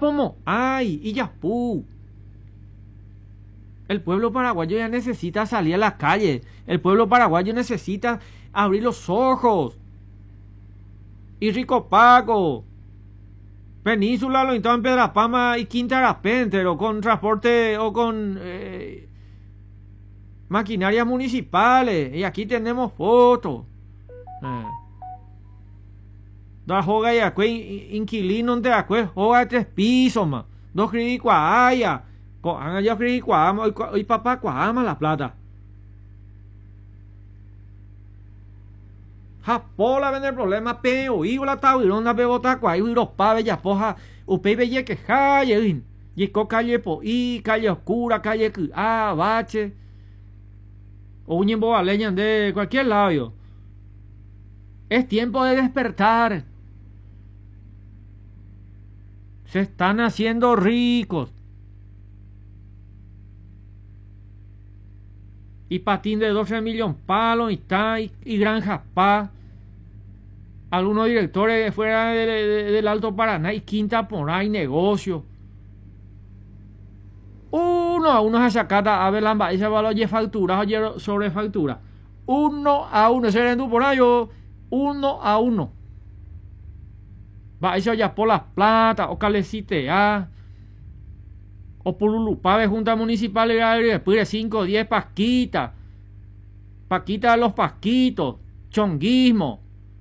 pomo, ay, y ya pu. El pueblo paraguayo ya necesita salir a la calle. El pueblo paraguayo necesita abrir los ojos. Y Rico Paco, Península, lo en Pedrapama y Quinta Arapente, o con transporte o con maquinarias municipales. Y aquí tenemos fotos. Da joga y acue inquilino de acue joga 3 pisos, ma. Dos criticuaya. Yo criticuama, hoy papá cuama la plata. Japola vende el problema peo y la tavirona bebota cuai Europa bella poja upei belle que jaye y calle po y calle oscura calle que bache o un boa leña de cualquier lado yo. Es tiempo de despertar. Se están haciendo ricos. Y patín de 12 millones palos y está y granjas pa. Algunos directores fuera del Alto Paraná y Quinta por ahí negocio. Uno a uno se sacata a ver la esa valor de factura o sobre factura. Uno a uno se rendu por ahí uno a uno. Va eso ya por las plata o calecite a o por Lulupave, Junta Municipal y después de 5 o 10 pasquitas. Paquita de los pasquitos. Chonguismo.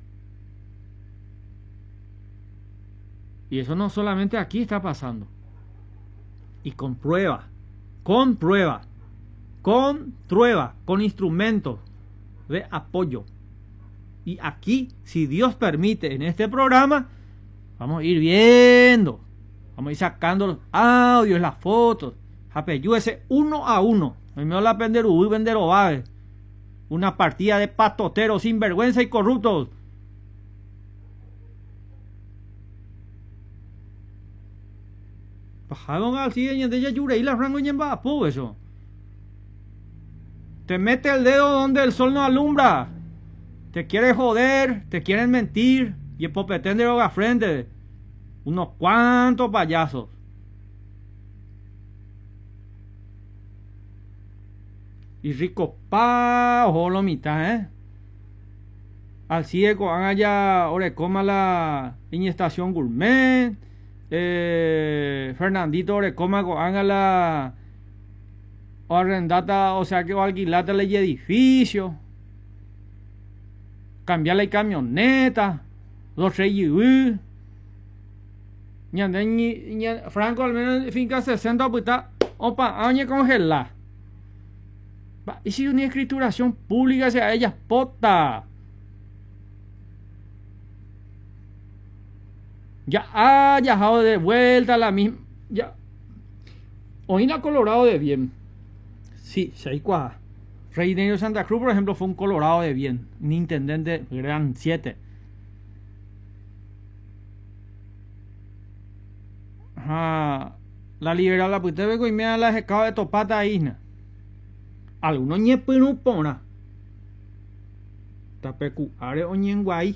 Y eso no solamente aquí está pasando. Y con prueba. Con prueba. Con prueba. Con instrumentos de apoyo. Y aquí, si Dios permite, en este programa, vamos a ir viendo. Vamos a ir sacando los audios, las fotos. Apeyúese uno a uno. A mí me va a vender y vender ovave. Una partida de patoteros, sinvergüenza y corruptos. Bajaron al siguiente de Yayure y la rango y en Bapu, eso. Te mete el dedo donde el sol no alumbra. Te quiere joder, te quieren mentir. Y el popetén de roga frente. Unos cuantos payasos. Y rico pa, ojo lo mitad, Al ciego hagan allá, orecoma la estación gourmet. Fernandito orecoma haga la o arrendata, o sea que o alquilata el edificio. Cambiarle la camioneta. Los reyes. Franco al menos finca 60 puta opa añe congelar. Y si una escrituración pública sea ella pota. Ya ha viajado de vuelta la misma. Ya. Hoy ha colorado de bien. Sí, Shaikwa. Rey de Santa Cruz, por ejemplo, fue un colorado de bien. Un intendente gran 7. La liberal la puta ve y me da la jecado de topata isna. Algunos ñepinu pona. Tapecu are oñen guay.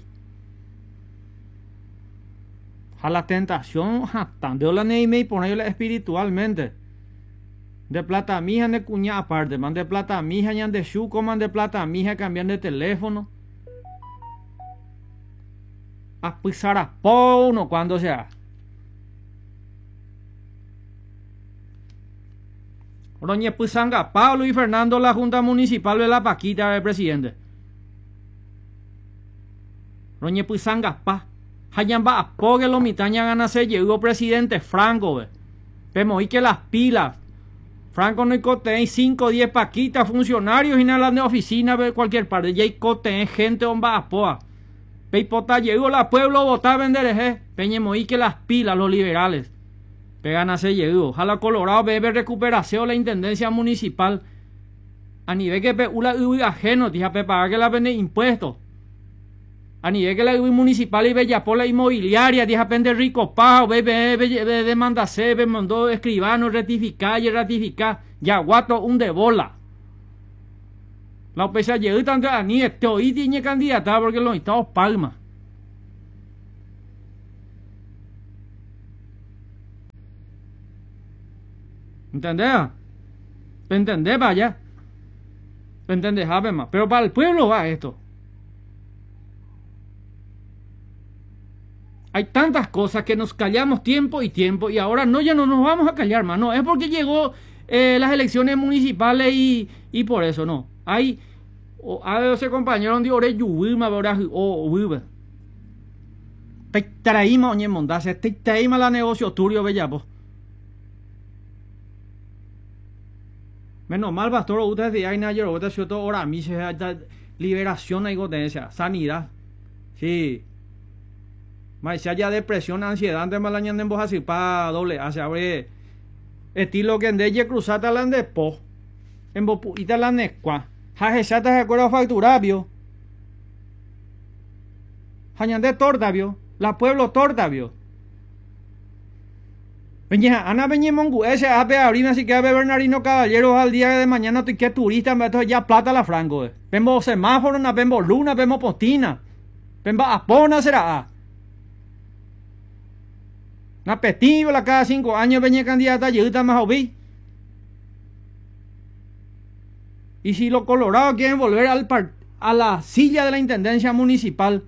A la tentación, tan de la neime y ponerla espiritualmente. De plata mija de cuña aparte, man de plata mija ñan de chuco, man de plata mija cambian de teléfono. A pisar a pono cuando sea. Roñe Puzanga, Pablo y Fernando, la Junta Municipal de la Paquita del presidente. Roñe Puzanga, pa. Hayamba apogue lo mitaña gana se llegó presidente Franco, ve. Pemo y que las pilas. Franco no hay cote 5 o 10 paquitas, funcionarios y nada de oficina de cualquier parte. Ya hay cote gente bomba apoa. Peipota llegó la pueblo votar vender Peñemo y que las pilas, los liberales. Pegan a se llegó. Ojalá Colorado bebe recuperación la intendencia municipal. A nivel que una ajeno, tija pagar que la vende impuestos. A nivel que la municipal y bellapola inmobiliaria, tija pende rico pago, bebe demanda se, be mandó escribano, rectificar y ratificar. Ya guato un de bola. La opesa llegó tanto a ni este hoy tiene candidata porque los estados palma. ¿Entendés? ¿Entendés, vaya? ¿Entendés, más? Pero para el pueblo va esto. Hay tantas cosas que nos callamos tiempo y ahora no, ya no nos vamos a callar más. No, es porque llegó las elecciones municipales y por eso no. Hay ese compañero de ore yuwima o vive. Te traímos oñe mondase, te traímos la negocio turio bellapo. Menos mal, pastor, usted de ahí ayer, usted ha sido ahora a mí se liberación y gotencia, sanidad. Sí. Mas si haya depresión, ansiedad, antes mal año en voz así para doble, hace abre estilo que en de cruzata la de po. En bopuita la necua. Jaje chata se acuerda facturar, vio. Jañande torta, vio. La pueblo torta, vio. Veña, Ana Beñe Mongu, ese ape abrime así que ape Bernardino Caballeros al día de mañana estoy que turista, me estoy ya plata la franco. Pembo semáforo, na pembo luna, pembo postina. Pembo apona será. Na petivo la cada 5 años veñe candidata ayuda más obi. Y si los colorados quieren volver a la silla de la intendencia municipal,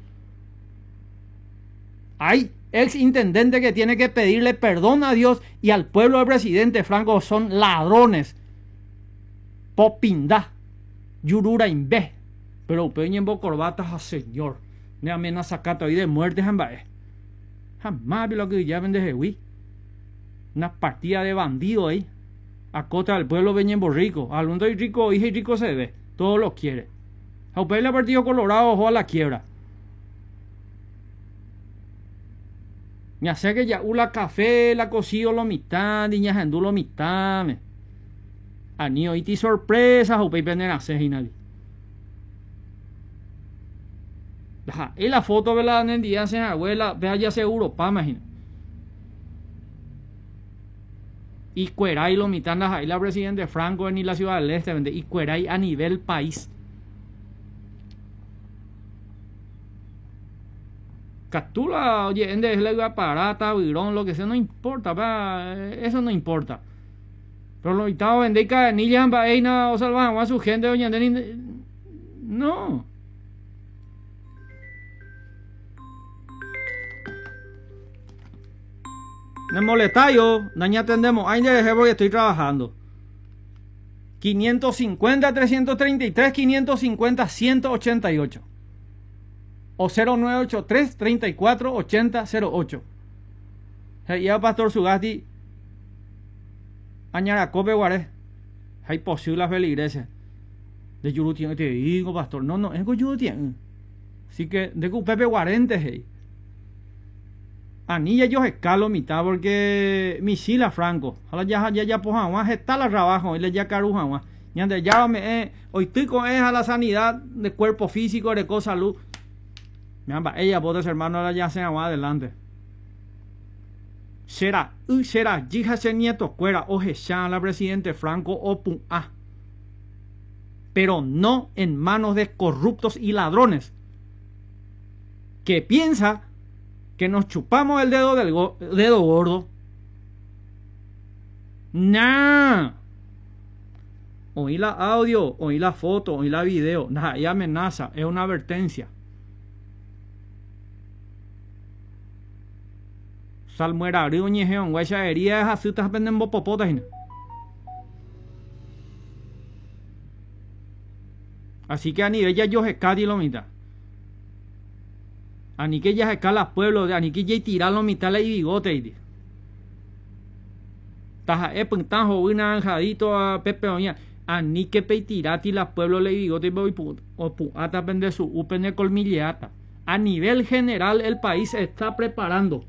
hay ex intendente que tiene que pedirle perdón a Dios y al pueblo del presidente Franco. Son ladrones. Popinda. Yurura imbe. Pero peñen corbatas a señor. Ne amenaza cata hoy de muerte jambae. Jamás vi lo que ya vende jehui. Una partida de bandido ahí. A costa del pueblo veñen rico. Al mundo rico, hija y rico se ve. Todo lo quiere. A usted el partido colorado ojo a la quiebra. Me hace que ya la café, la cocido lo mitad, niña jandú lo mitad. Anio y ti sorpresa, o pepe nena sejinali. Y la foto de la nendía se abuela, vea ya seguro, pa, imagina. Y Cueray lo mitad, y la presidente Franco ni la ciudad del este, y Cueray a nivel país. Captura, oye, en deslega parata, virón, lo que sea, no importa, eso no importa. Pero lo estaba vender cadenillas, vaina, o salvaban a su gente, oye, no. Me molesta yo, no atendemos, ahí dejé porque estoy trabajando. 550, 333, 550, 188. O 0983 34 80 08. Ya pastor Sugasti añara cope guaré. Hay posible la feligresia de Yurutien. Te digo, pastor, no, es que Yurutien. Así que de que Pepe Guarente, hey. Anilla yo escalo mitad porque mi sila Franco. Ahora ya poja está la trabajo y le ya caruja. Ya me hoy estoy con ella la sanidad de cuerpo físico, de cosa salud. Ella puede ser hermano ya se va adelante. Será, hija se nieto cuera o jecha la presidente Franco o a. Pero no en manos de corruptos y ladrones que piensa que nos chupamos el dedo del dedo gordo. Nah. Oí la audio, oí la foto, oí la video. Nah, y amenaza, es una advertencia. Salmuera, río ñejeón, guacha herida es así, estás pendiendo popotas. Así que a nivel ya yo escati lo mitad. A ni que ya escala pueblo, a ni que ya tirar lo mitad la y bigote. Taja tan joven anjadito a Pepe Oña. A ni que pe tirati la pueblo le bigote o puata pende su upene colmilleata. A nivel general el país se está preparando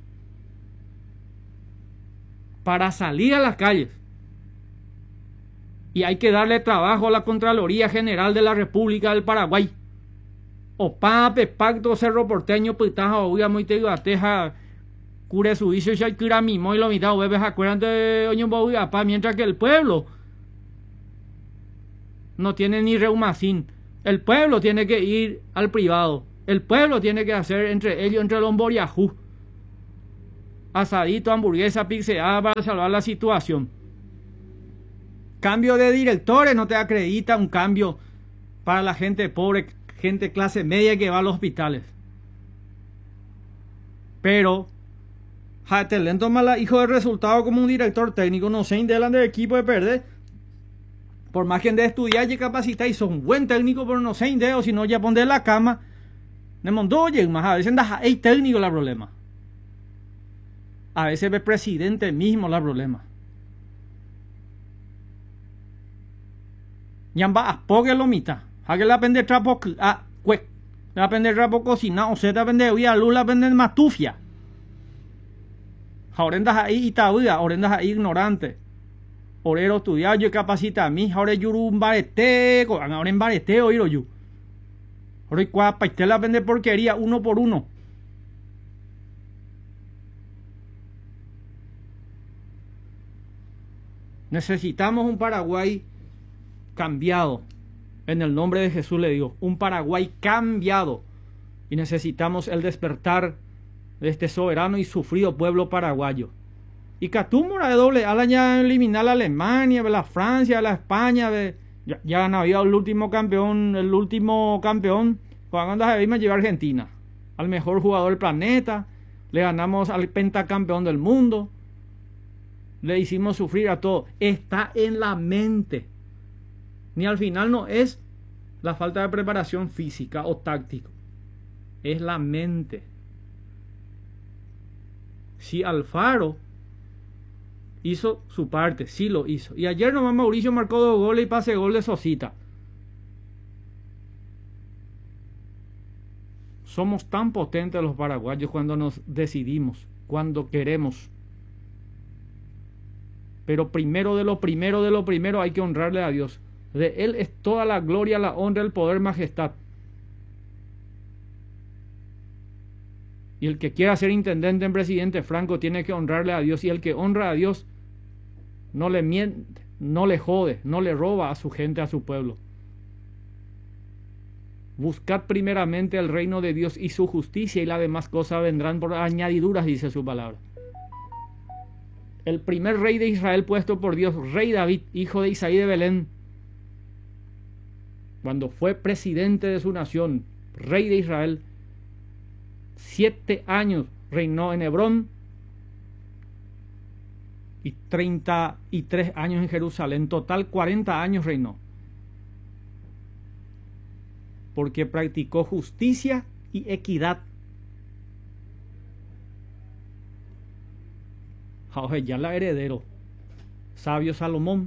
para salir a las calles. Y hay que darle trabajo a la Contraloría General de la República del Paraguay. O pape, pacto cerro porteño, pitaja, oiga, muy te bateja, cure su vicio, ya cura mimo y lo mitad, bebes acuerdan de oño boya, pa, mientras que el pueblo no tiene ni reumacín. El pueblo tiene que ir al privado. El pueblo tiene que hacer entre ellos, entre los boriajú. Asadito, hamburguesa, pizzeada para salvar la situación. cambio de directores no te acredita un cambio para la gente pobre, gente clase media que va a los hospitales. Pero te lento mala hijo de resultado como un director técnico, no sé, delante del equipo de perder. Por más que de estudiar y capacitar y son buen técnico, pero no sé, o si no ya poner la cama. Ne montó más, a veces hay técnico la problema. A veces el presidente mismo la problema. Yamba a poque lo mitad. A que la pende trapo la pende trapo cocina o se te pende hoy a luz la pende matufia. Ahora andas ahí itabuda, ahora andas ahí ignorante. Orero estudiar yo capacita a mí, ahora yo un barete, ahora en barete oíro yo. Ahora y cuapa, usted la vende porquería uno por uno. Necesitamos un Paraguay cambiado. En el nombre de Jesús le digo, un Paraguay cambiado. Y necesitamos el despertar de este soberano y sufrido pueblo paraguayo. Y Catúmora de doble ala ya eliminar a la Alemania, la Francia, la España, ya han habido el último campeón, cuando me lleva a Argentina, al mejor jugador del planeta, le ganamos al pentacampeón del mundo, le hicimos sufrir a todos. Está en la mente. Ni al final no es la falta de preparación física o táctico, es la mente. Si Alfaro hizo su parte, sí lo hizo. Y ayer nomás Mauricio marcó 2 goles y pase gol de Sosita. Somos tan potentes los paraguayos cuando nos decidimos, cuando queremos. Pero primero de lo primero hay que honrarle a Dios. De Él es toda la gloria, la honra, el poder, majestad. Y el que quiera ser intendente en presidente Franco tiene que honrarle a Dios. Y el que honra a Dios no le miente, no le jode, no le roba a su gente, a su pueblo. Buscad primeramente el reino de Dios y su justicia, y las demás cosas vendrán por añadiduras, dice su palabra. El primer rey de Israel puesto por Dios, rey David, hijo de Isaí de Belén, cuando fue presidente de su nación, rey de Israel, 7 años reinó en Hebrón y 33 años en Jerusalén. En total 40 años reinó, porque practicó justicia y equidad. Ya la heredero, sabio Salomón.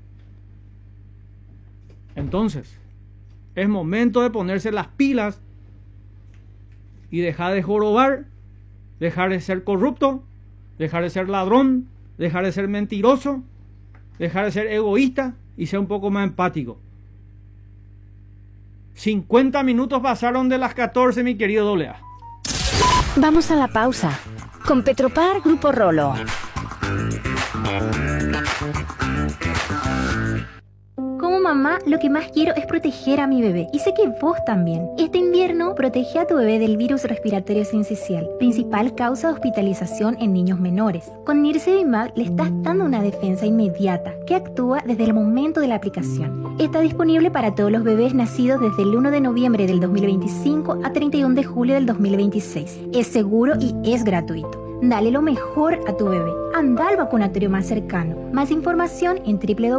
Entonces es momento de ponerse las pilas y dejar de jorobar, dejar de ser corrupto, dejar de ser ladrón, dejar de ser mentiroso, dejar de ser egoísta y ser un poco más empático. 50 minutos pasaron de las 14, mi querido Dolea. Vamos a la pausa. Con Petropar Grupo Rolo. Como mamá, lo que más quiero es proteger a mi bebé. Y sé que vos también. Este invierno, protege a tu bebé del virus respiratorio sincicial, principal causa de hospitalización en niños menores. Con Nirsevimab le estás dando una defensa inmediata que actúa desde el momento de la aplicación. Está disponible para todos los bebés nacidos desde el 1 de noviembre del 2025 a 31 de julio del 2026. Es seguro y es gratuito. Dale lo mejor a tu bebé. Anda al vacunatorio más cercano. Más información en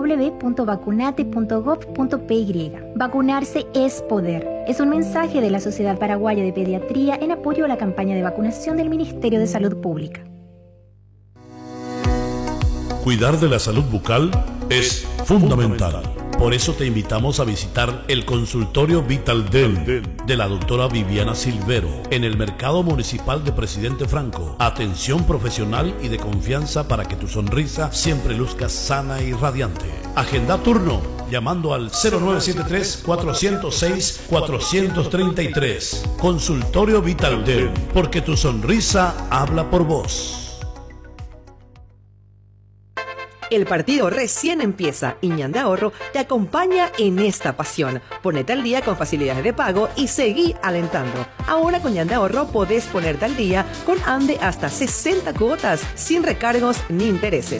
www.vacunate.gov.py. Vacunarse es poder. Es un mensaje de la Sociedad Paraguaya de Pediatría en apoyo a la campaña de vacunación del Ministerio de Salud Pública. Cuidar de la salud bucal es fundamental. Por eso te invitamos a visitar el consultorio Vitaldent de la doctora Viviana Silvero en el Mercado Municipal de Presidente Franco. Atención profesional y de confianza para que tu sonrisa siempre luzca sana y radiante. Agenda turno llamando al 0973-406-433. Consultorio Vitaldent, porque tu sonrisa habla por vos. El partido recién empieza y Ñande Ahorro te acompaña en esta pasión. Ponete al día con facilidades de pago y seguí alentando. Ahora con Ñande Ahorro podés ponerte al día con ANDE hasta 60 cuotas sin recargos ni intereses.